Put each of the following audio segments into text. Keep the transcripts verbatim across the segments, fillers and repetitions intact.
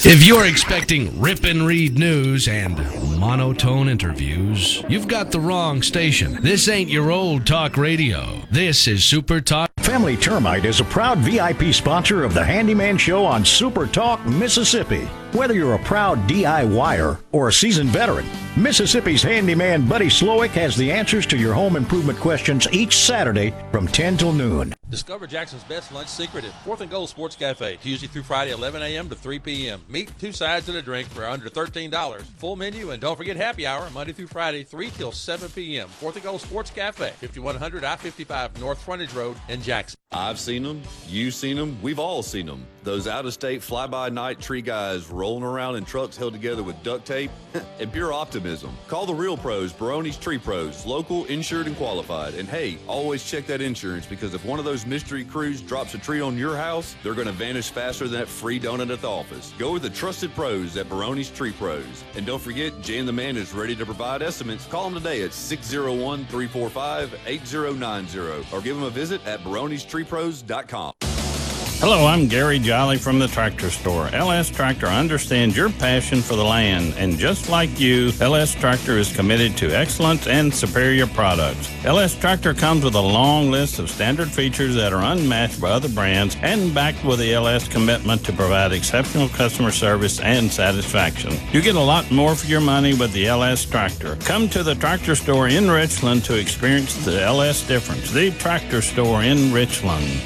If you're expecting rip and read news and monotone interviews, you've got the wrong station. This ain't your old talk radio. This is Super Talk. Family Termite is a proud V I P sponsor of the Handyman Show on Super Talk, Mississippi. Whether you're a proud D I Y er or a seasoned veteran, Mississippi's handyman Buddy Slowick has the answers to your home improvement questions each Saturday from ten till noon. Discover Jackson's best lunch secret at Fourth and Gold Sports Cafe, Tuesday through Friday, eleven a.m. to three p.m. Meat, two sides, and a drink for under thirteen dollars. Full menu, and don't forget happy hour, Monday through Friday, three till seven p.m. Fourth and Gold Sports Cafe, fifty-one hundred I fifty-five North Frontage Road in Jackson. I've seen them, you've seen them, we've all seen them. Those out-of-state fly-by-night tree guys rolling around in trucks held together with duct tape and pure optimism. Call the real pros, Barone's Tree Pros, local, insured, and qualified. And hey, always check that insurance, because if one of those mystery crews drops a tree on your house, they're going to vanish faster than that free donut at the office. Go with the trusted pros at Barone's Tree Pros. And don't forget, Jan the Man is ready to provide estimates. Call him today at six oh one, three four five, eight oh nine oh or give him a visit at barones tree pros dot com. Hello, I'm Gary Jolly from the Tractor Store. L S Tractor understands your passion for the land, and just like you, L S Tractor is committed to excellence and superior products. L S Tractor comes with a long list of standard features that are unmatched by other brands and backed with the L S commitment to provide exceptional customer service and satisfaction. You get a lot more for your money with the L S Tractor. Come to the Tractor Store in Richland to experience the L S difference. The Tractor Store in Richland.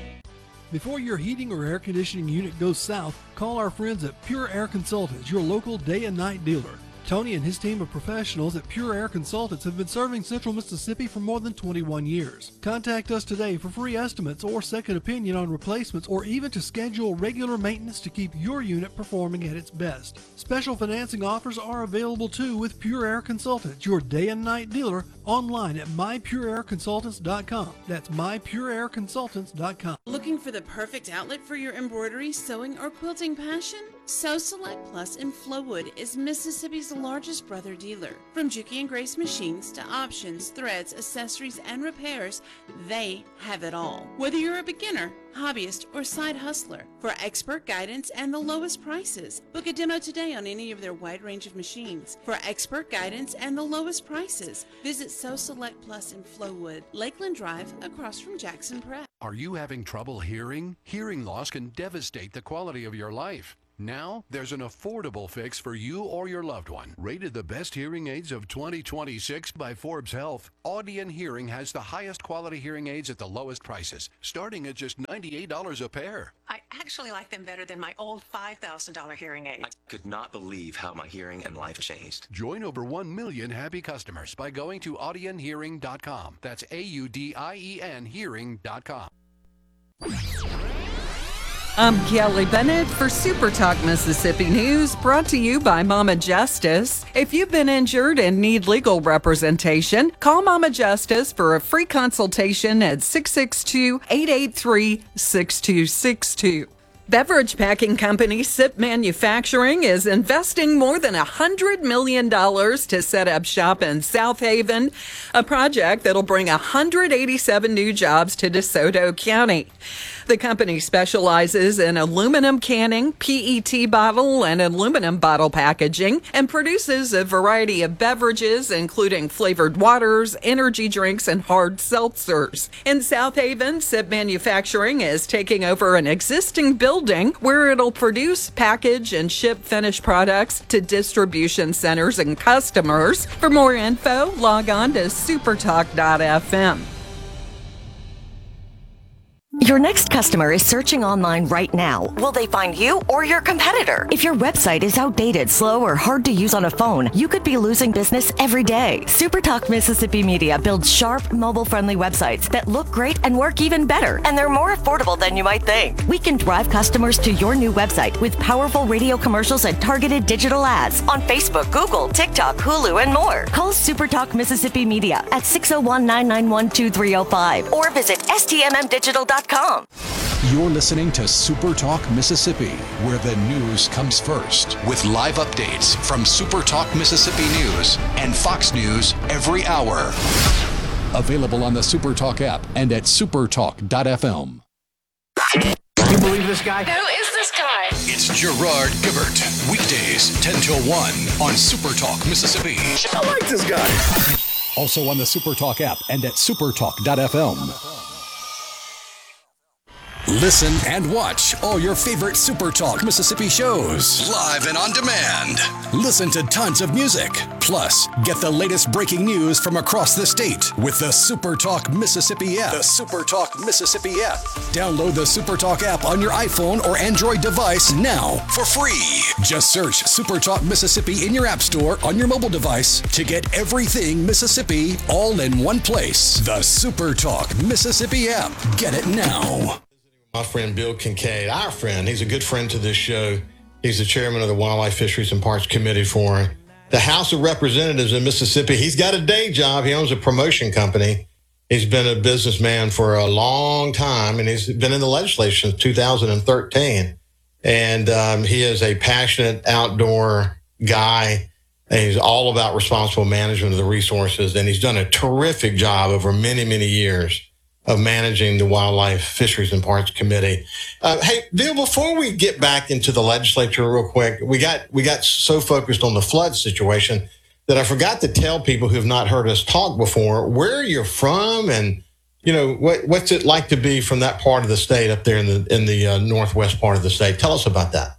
Before your heating or air conditioning unit goes south, call our friends at Pure Air Consultants, your local day and night dealer. Tony and his team of professionals at Pure Air Consultants have been serving Central Mississippi for more than twenty-one years. Contact us today for free estimates or second opinion on replacements, or even to schedule regular maintenance to keep your unit performing at its best. Special financing offers are available too with Pure Air Consultants, your day and night dealer, online at my pure air consultants dot com. That's my pure air consultants dot com. Looking for the perfect outlet for your embroidery, sewing, or quilting passion? Sew Select Plus in Flowood is Mississippi's largest brother dealer. From Juki and Grace machines to options, threads, accessories, and repairs, they have it all. Whether you're a beginner, hobbyist, or side hustler, for expert guidance and the lowest prices, book a demo today on any of their wide range of machines. For expert guidance and the lowest prices, visit Sew Select Plus in Flowood, Lakeland Drive, across from Jackson Prep. Are you having trouble hearing? Hearing loss can devastate the quality of your life. Now, there's an affordable fix for you or your loved one. Rated the best hearing aids of twenty twenty-six by Forbes Health, Audion Hearing has the highest quality hearing aids at the lowest prices, starting at just ninety-eight dollars a pair. I actually like them better than my old five thousand dollars hearing aids. I could not believe how my hearing and life changed. Join over one million happy customers by going to audion hearing dot com. That's A U D I E N hearing dot com. I'm Kelly Bennett for Super Talk Mississippi News, brought to you by Mama Justice. If you've been injured and need legal representation, call Mama Justice for a free consultation at six six two, eight eight three, six two six two. Beverage packing company Sip Manufacturing is investing more than one hundred million dollars to set up shop in South Haven, a project that'll bring one hundred eighty-seven new jobs to DeSoto County. The company specializes in aluminum canning, P E T bottle, and aluminum bottle packaging, and produces a variety of beverages, including flavored waters, energy drinks, and hard seltzers. In South Haven, Sip Manufacturing is taking over an existing building where it'll produce, package, and ship finished products to distribution centers and customers. For more info, log on to supertalk dot f m. Your next customer is searching online right now. Will they find you or your competitor? If your website is outdated, slow, or hard to use on a phone, you could be losing business every day. SuperTalk Mississippi Media builds sharp, mobile-friendly websites that look great and work even better, and they're more affordable than you might think. We can drive customers to your new website with powerful radio commercials and targeted digital ads on Facebook, Google, TikTok, Hulu, and more. Call SuperTalk Mississippi Media at six oh one, nine nine one, two three oh five or visit S T M M digital dot com. You're listening to Super Talk Mississippi, where the news comes first, with live updates from Super Talk Mississippi News and Fox News every hour. Available on the Super Talk app and at supertalk dot f m. Can you believe this guy? Who is this guy? It's Gerard Gibert. Weekdays, ten till one on Super Talk Mississippi. I like this guy. Also on the Super Talk app and at supertalk dot f m. Listen and watch all your favorite Super Talk Mississippi shows live and on demand. Listen to tons of music. Plus, get the latest breaking news from across the state with the Super Talk Mississippi app. The Super Talk Mississippi app. Download the Super Talk app on your iPhone or Android device now for free. Just search Super Talk Mississippi in your app store on your mobile device to get everything Mississippi all in one place. The Super Talk Mississippi app. Get it now. My friend Bill Kincaid, our friend, he's a good friend to this show. He's the chairman of the Wildlife, Fisheries, and Parks Committee for the House of Representatives in Mississippi. He's got a day job. He owns a promotion company. He's been a businessman for a long time, and he's been in the legislature since two thousand thirteen. And um, he is a passionate outdoor guy. And he's all about responsible management of the resources, and he's done a terrific job over many, many years of managing the Wildlife, Fisheries, and Parks Committee. Uh, hey, Bill, before we get back into the legislature real quick, we got we got so focused on the flood situation that I forgot to tell people who have not heard us talk before where you're from and, you know, what what's it like to be from that part of the state up there in the in the uh, northwest part of the state. Tell us about that.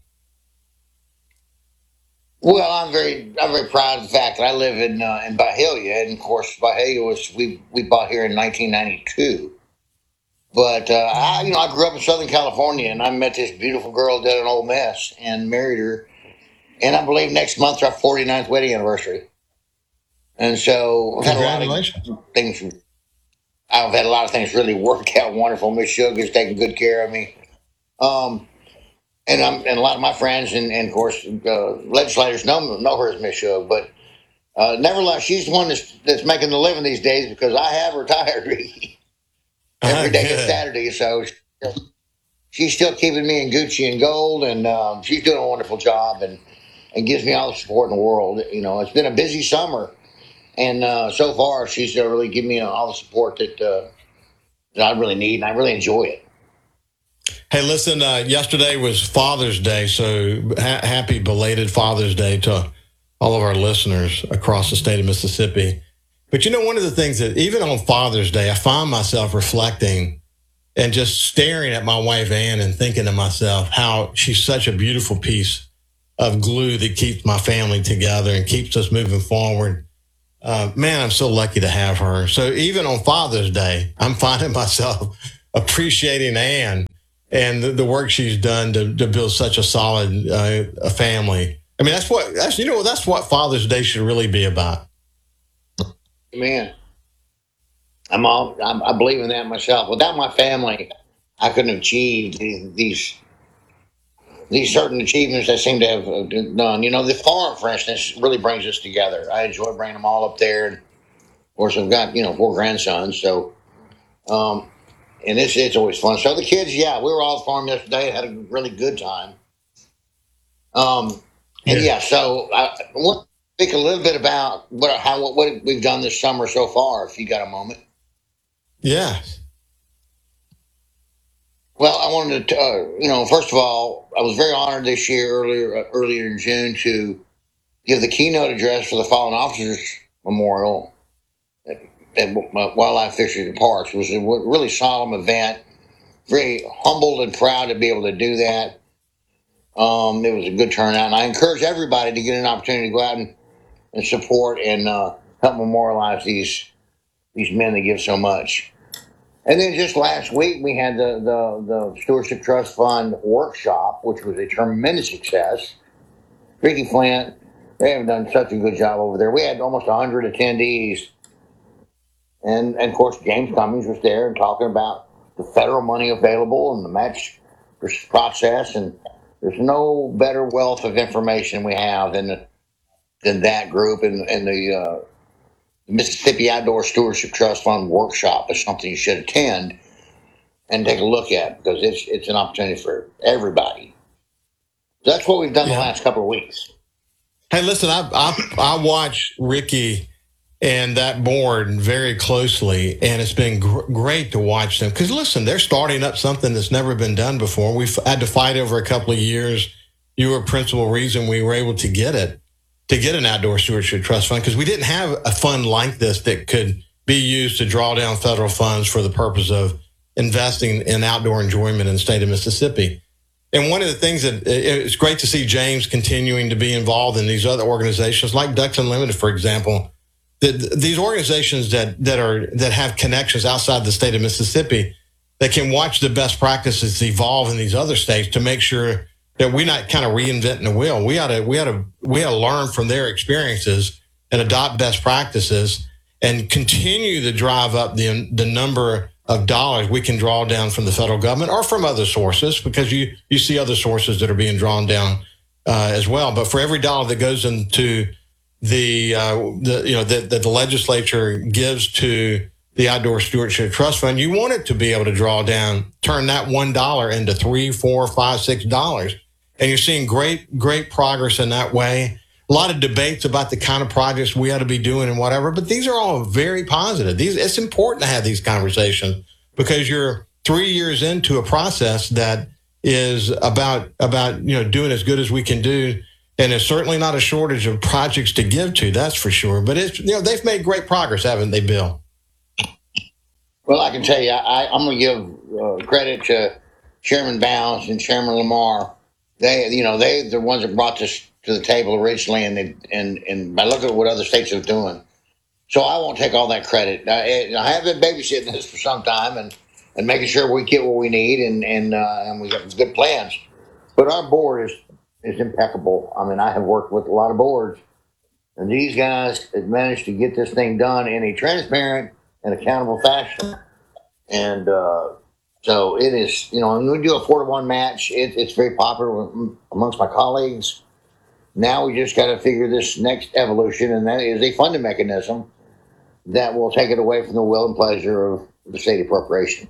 Well, I'm very, I'm very proud of the fact that I live in uh, in Byhalia, and of course, Byhalia was we we bought here in nineteen ninety-two. But uh, I, you know, I grew up in Southern California, and I met this beautiful girl down in Ole Miss and married her. And I believe next month's our forty-ninth wedding anniversary. And so, I've had a lot of things. I've had a lot of things really work out wonderful. Miss Sugar's taking good care of me. Um. And I'm, and a lot of my friends and, and of course, uh, legislators know, know her as Miss Shug, but uh, nevertheless, she's the one that's, that's making the living these days because I have retired every day is Saturday. So she's still keeping me in Gucci and gold, and um, she's doing a wonderful job and, and gives me all the support in the world. You know, it's been a busy summer, and uh, so far she's uh, really given me all the support that, uh, that I really need, and I really enjoy it. Hey, listen, uh, yesterday was Father's Day, so ha- happy belated Father's Day to all of our listeners across the state of Mississippi. But, you know, one of the things that even on Father's Day, I find myself reflecting and just staring at my wife, Ann, and thinking to myself how she's such a beautiful piece of glue that keeps my family together and keeps us moving forward. Uh, man, I'm so lucky to have her. So even on Father's Day, I'm finding myself appreciating Ann and the, the work she's done to, to build such a solid uh, a family. I mean, that's what that's you know that's what Father's Day should really be about. Man, I'm all I'm, I believe in that myself. Without my family, I couldn't have achieved these these, these certain achievements I seem to have done. You know, the farm, for instance, really brings us together. I enjoy bringing them all up there, and of course, I've got you know four grandsons, so. Um, And it's it's always fun. So the kids, yeah, we were all at the farm yesterday. Had a really good time. Um, and yeah, so I want to speak a little bit about what how what we've done this summer so far. If you got a moment. Yeah. Well, I wanted to, uh, you know, first of all, I was very honored this year earlier uh, earlier in June to give the keynote address for the Fallen Officers Memorial at Wildlife, Fisheries, and Parks. It was a really solemn event. Very humbled and proud to be able to do that. Um, it was a good turnout, and I encourage everybody to get an opportunity to go out and, and support and uh, help memorialize these these men that give so much. And then just last week, we had the, the, the Stewardship Trust Fund workshop, which was a tremendous success. Ricky Flint, they have done such a good job over there. We had almost one hundred attendees. And, and, of course, James Cummings was there and talking about the federal money available and the match process. And there's no better wealth of information we have than the, than that group. And, and the uh, Mississippi Outdoor Stewardship Trust Fund workshop is something you should attend and take a look at because it's it's an opportunity for everybody. That's what we've done yeah. the last couple of weeks. Hey, listen, I I, I watch Ricky and that board very closely, and it's been gr- great to watch them. Because listen, they're starting up something that's never been done before. We've had to fight over a couple of years. You were a principal reason we were able to get it, to get an outdoor stewardship trust fund, because we didn't have a fund like this that could be used to draw down federal funds for the purpose of investing in outdoor enjoyment in the state of Mississippi. And one of the things that it's great to see James continuing to be involved in these other organizations like Ducks Unlimited, for example. The, these organizations that, that are that have connections outside the state of Mississippi, that can watch the best practices evolve in these other states to make sure that we're not kind of reinventing the wheel. We ought to we ought to we ought to learn from their experiences and adopt best practices and continue to drive up the the number of dollars we can draw down from the federal government or from other sources, because you you see other sources that are being drawn down uh, as well. But for every dollar that goes into the, uh, the you know, that, that the legislature gives to the Outdoor Stewardship Trust Fund, you want it to be able to draw down, turn that one dollar into three, four, five, six dollars. And you're seeing great, great progress in that way. A lot of debates about the kind of projects we ought to be doing and whatever, but these are all very positive. These, it's important to have these conversations because you're three years into a process that is about, about, you know, doing as good as we can do. And there's certainly not a shortage of projects to give to, that's for sure. But it's, you know, they've made great progress, haven't they, Bill? Well, I can tell you, I, I'm going to give uh, credit to Chairman Bounds and Chairman Lamar. They, you know, they the ones that brought this to the table originally, and they, and and by looking at what other states are doing. So I won't take all that credit. I, I have been babysitting this for some time and, and making sure we get what we need, and and uh, and we got good plans. But our board is. is impeccable. I mean, I have worked with a lot of boards, and these guys have managed to get this thing done in a transparent and accountable fashion. And uh, so it is, you know, when we do a four to one match, it, it's very popular amongst my colleagues. Now we just got to figure this next evolution, and that is a funding mechanism that will take it away from the will and pleasure of the state appropriation.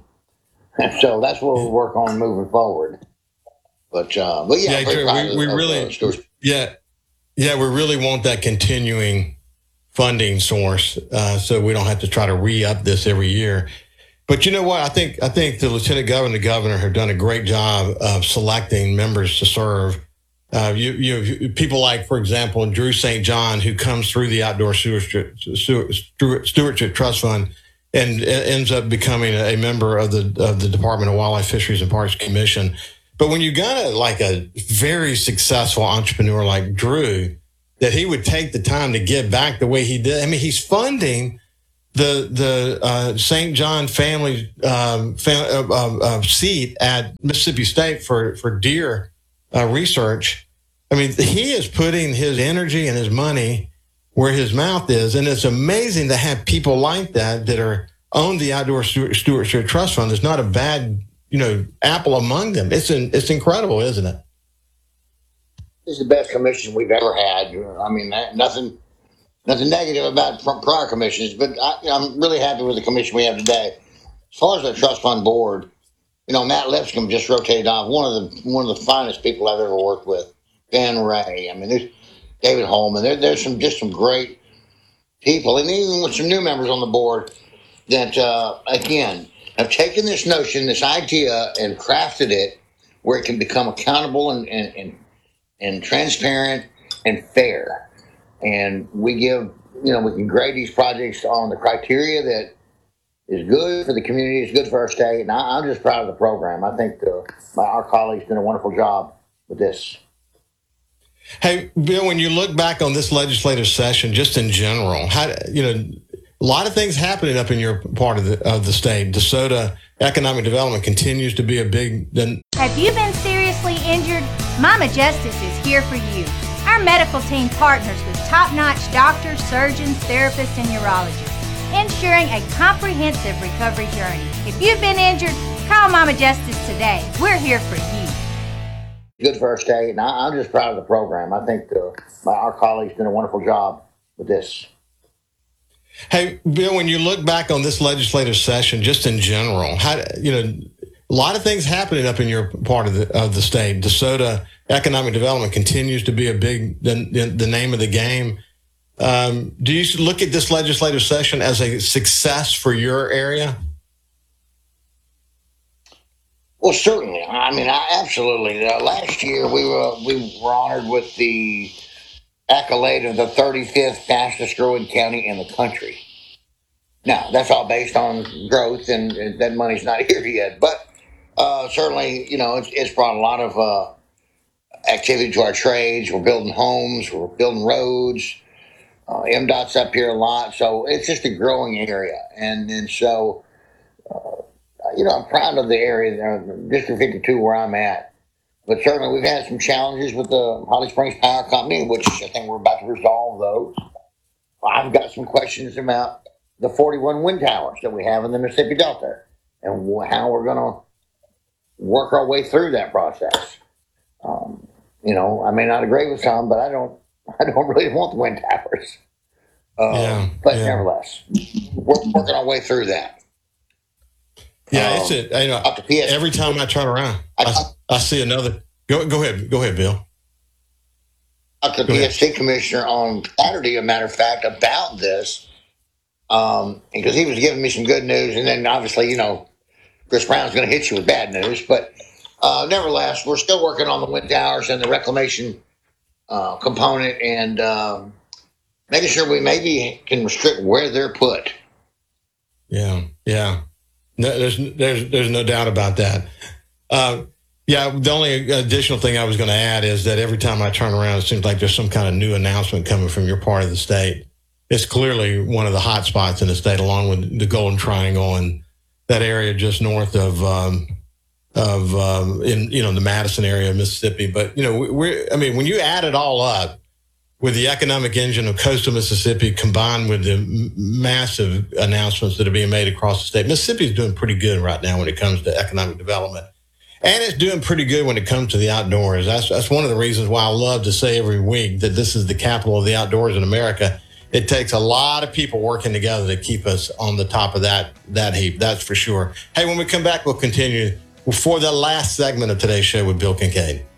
So that's what we'll work on moving forward. But, uh, but yeah, yeah Drew, we, we really, uh, yeah, yeah, we really want that continuing funding source, uh, so we don't have to try to re-up this every year. But you know what? I think I think the lieutenant governor and the governor have done a great job of selecting members to serve. Uh, you, you people like, for example, Drew Saint John, who comes through the Outdoor Stewardship, Stewardship Trust Fund and ends up becoming a member of the of the Department of Wildlife, Fisheries, and Parks Commission. But when you got a, like a very successful entrepreneur like Drew, that he would take the time to give back the way he did. I mean, he's funding the the uh, Saint John family um, fam- uh, uh, seat at Mississippi State for for deer uh, research. I mean, he is putting his energy and his money where his mouth is, and it's amazing to have people like that that are own the Outdoor Stewardship Trust Fund. It's not a bad, you know, apple among them. It's in, it's incredible, isn't it? This is the best commission we've ever had. I mean, nothing, nothing negative about prior commissions, but I, I'm really happy with the commission we have today. As far as the trust fund board, you know, Matt Lipscomb just rotated off, one of the one of the finest people I've ever worked with. Ben Ray, I mean, there's David Holman. There, there's some just some great people, and even with some new members on the board that, uh, again, have taken this notion, this idea, and crafted it where it can become accountable and and, and, and transparent and fair. And we give, you know, we can grade these projects on the criteria that is good for the community, is good for our state. And I, I'm just proud of the program. I think uh, my, our colleagues did a wonderful job with this. Hey, Bill, when you look back on this legislative session, just in general, how, you know, a lot of things happening up in your part of the of the state. DeSoto economic development continues to be a big. Then have you been seriously injured? Mama Justice is here for you. Our medical team partners with top-notch doctors, surgeons, therapists, and urologists, ensuring a comprehensive recovery journey. If you've been injured, call Mama Justice today. We're here for you. Good for our state, and I, I'm just proud of the program. I think uh, my, our colleagues did a wonderful job with this. Hey, Bill, when you look back on this legislative session, just in general, how, you know, a lot of things happening up in your part of the of the state. DeSoto economic development continues to be a big the, the name of the game. Um, do you look at this legislative session as a success for your area? Well, certainly. I mean, I, absolutely. Uh, last year, we were we were honored with the accolade of the thirty-fifth fastest growing county in the country. Now, that's all based on growth, and, and that money's not here yet. But uh, certainly, you know, it's, it's brought a lot of uh, activity to our trades. We're building homes. We're building roads. Uh, M DOT's up here a lot. So it's just a growing area. And, and so, uh, you know, I'm proud of the area, uh, District fifty-two, where I'm at. But certainly we've had some challenges with the Holly Springs Power Company, which I think we're about to resolve those. I've got some questions about the forty-one wind towers that we have in the Mississippi Delta and how we're going to work our way through that process. Um, you know, I may not agree with some, but I don't, I don't really want the wind towers. Uh, yeah, but yeah. nevertheless, we're working our way through that. Yeah, um, it's it. You know, every time I turn around, I, I see another. Go, go ahead. Go ahead, Bill. Talked to the P S C commissioner on Saturday, a matter of fact, about this. Um, because he was giving me some good news, and then obviously, you know, Chris Brown's going to hit you with bad news. But uh, nevertheless, we're still working on the wind towers and the reclamation uh, component, and um, making sure we maybe can restrict where they're put. Yeah, yeah. No, there's there's there's no doubt about that. Uh, yeah, the only additional thing I was going to add is that every time I turn around, it seems like there's some kind of new announcement coming from your part of the state. It's clearly one of the hot spots in the state, along with the Golden Triangle and that area just north of, um, of um, in you know the Madison area of Mississippi. But you know, we're I mean, when you add it all up, with the economic engine of coastal Mississippi combined with the m- massive announcements that are being made across the state, Mississippi is doing pretty good right now when it comes to economic development, and it's doing pretty good when it comes to the outdoors. That's that's one of the reasons why I love to say every week that this is the capital of the outdoors in America. It takes a lot of people working together to keep us on the top of that that heap. That's for sure. Hey, when we come back, we'll continue for the last segment of today's show with Bill Kincaid.